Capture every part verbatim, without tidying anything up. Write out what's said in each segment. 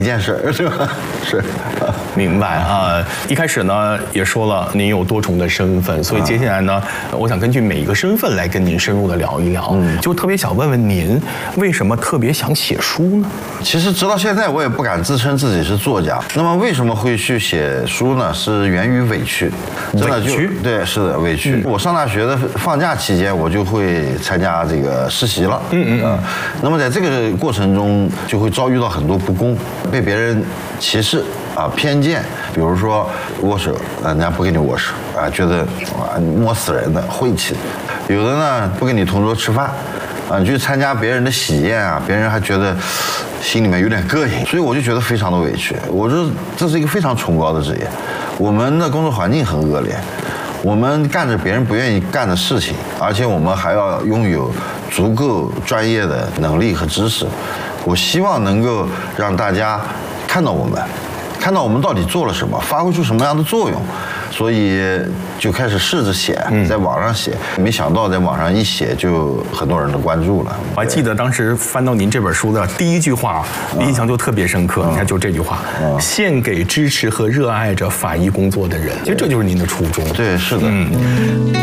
一件事是吧？是， 明白啊。一开始呢也说了，您有多重的身份，所以接下来呢，我想根据每一个身份来跟您深入的聊一聊。嗯，就特别想问问您，为什么特别想写书呢？ 其实直到现在我也不敢自称自己是作家。那么为什么会去写书呢？是源于委屈，真的就委屈对，是的，委屈。嗯、我上大学的放假期间，我就会参加这个实习了。嗯嗯嗯、呃。那么在这个过程中，就会遭遇到很多不公，被别人歧视啊、偏见。比如说握手，啊，人家不跟你握手啊，觉得啊摸死人的晦气。有的呢不跟你同桌吃饭。啊，你去参加别人的喜宴啊，别人还觉得心里面有点膈应，所以我就觉得非常的委屈。我说这是一个非常崇高的职业，我们的工作环境很恶劣，我们干着别人不愿意干的事情，而且我们还要拥有足够专业的能力和知识。我希望能够让大家看到我们，看到我们到底做了什么，发挥出什么样的作用。所以就开始试着写，在网上写，没想到在网上一写就很多人都关注了。 我还记得当时翻到您这本书的第一句话，印象就特别深刻。你看，就这句话，献给支持和热爱着法医工作的人。其实这就是您的初衷。 对，是的。 嗯。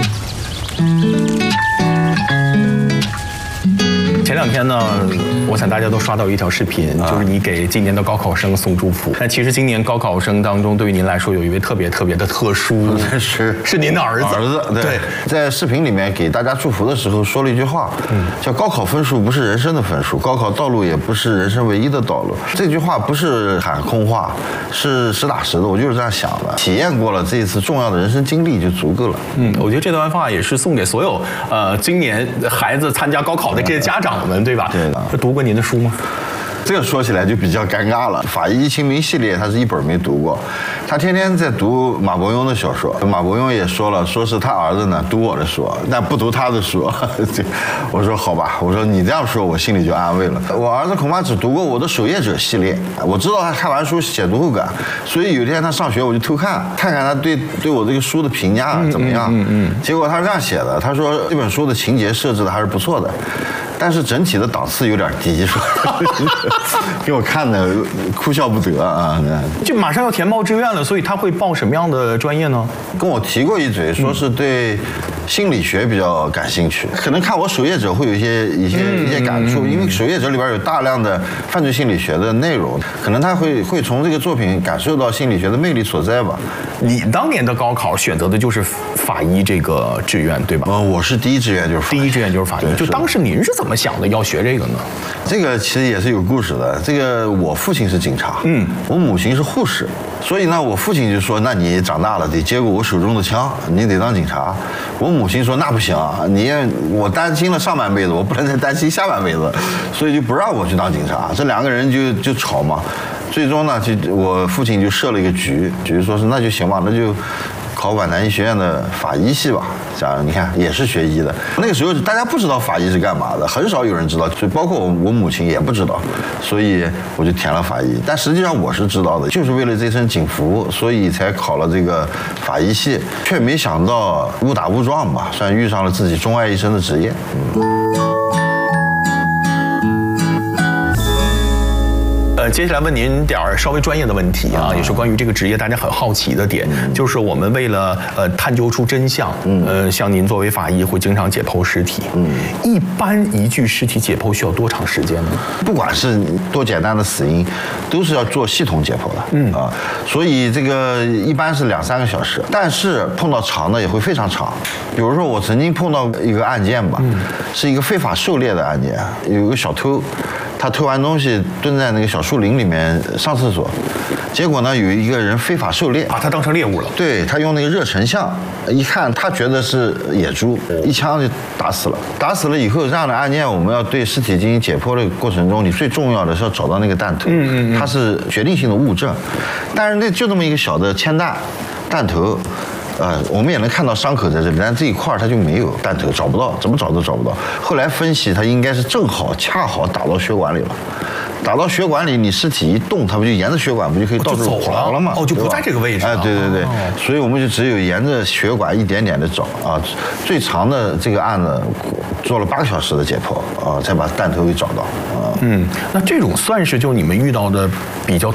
前两天呢，我想大家都刷到一条视频，就是你给今年的高考生送祝福。但其实今年高考生当中，对于您来说有一位特别特别的特殊， 是是您的儿子。 儿子，对，对在视频里面给大家祝福的时候说了一句话，嗯，叫高考分数不是人生的分数，高考道路也不是人生唯一的道路。这句话不是喊空话，是实打实的，我就是这样想的。体验过了这一次重要的人生经历就足够了。 嗯，我觉得这段话也是送给所有呃今年孩子参加高考的这些家长们，对吧？ 对的。 读过您的书吗？ 这个说起来就比较尴尬了。法医秦明系列他是一本没读过，他天天在读马伯庸的小说。马伯庸也说了，说是他儿子呢读我的书，但不读他的书。我说好吧，我说你这样说我心里就安慰了。我儿子恐怕只读过我的守夜者系列，我知道他看完书写读后感，所以有一天他上学我就偷看，看看他对对我这个书的评价怎么样。嗯嗯。结果他是这样写的，他说这本书的情节设置的还是不错的，但是整体的档次有点低，说给我看的哭笑不得啊！ 就马上要填报志愿了，所以他会报什么样的专业呢？ 跟我提过一嘴，说是对心理学比较感兴趣，可能看我守夜者会有一些一些一些感触，因为守夜者里边有大量的犯罪心理学的内容，可能他会会从这个作品感受到心理学的魅力所在吧。 你当年的高考选择的就是法医这个志愿，对吧？ 嗯，我是第一志愿就是法医， 第一志愿就是法医。就当时您是怎么想的要学这个呢？ 这个其实也是有故事的。这个我父亲是警察，嗯，我母亲是护士，所以呢，我父亲就说：“那你长大了得接过我手中的枪，你得当警察。”我母亲说：“那不行，你我担心了上半辈子，我不能再担心下半辈子，所以就不让我去当警察。”这两个人就就吵嘛，最终呢，就我父亲就设了一个局，局说是那就行吧，那就考皖南医学院的法医系吧。这样你看也是学医的，那个时候大家不知道法医是干嘛的，很少有人知道，所以包括我我母亲也不知道，所以我就填了法医。但实际上我是知道的，就是为了这身警服，所以才考了这个法医系，却没想到误打误撞吧，算遇上了自己钟爱一生的职业。嗯。 呃，接下来问您点儿稍微专业的问题啊，也是关于这个职业大家很好奇的点，嗯、就是我们为了呃探究出真相，嗯、呃，像您作为法医会经常解剖尸体，嗯，一般一具尸体解剖需要多长时间呢？ 不管是多简单的死因，都是要做系统解剖的，嗯啊，所以这个一般是两三个小时，但是碰到长的也会非常长。比如说我曾经碰到一个案件吧，嗯、是一个非法狩猎的案件，有一个小偷。他偷完东西蹲在那个小树林里面上厕所，结果呢有一个人非法狩猎， 把他当成猎物了。 对，他用那个热成像，一看他觉得是野猪，一枪就打死了。打死了以后，这样的案件我们要对尸体进行解剖的过程中，你最重要的是要找到那个弹头，嗯嗯，它是决定性的物证。但是那就这么一个小的铅弹弹头。呃，我们也能看到伤口在这里，但这一块它就没有弹头，找不到，怎么找都找不到。后来分析，它应该是正好恰好打到血管里了。打到血管里，你尸体一动，它不就沿着血管不就可以到处跑了吗？ 哦，就不在这个位置。 哎，对对对，哦、所以我们就只有沿着血管一点点的找啊。最长的这个案子做了八个小时的解剖啊，才把弹头给找到啊。 嗯，那这种算是就你们遇到的比较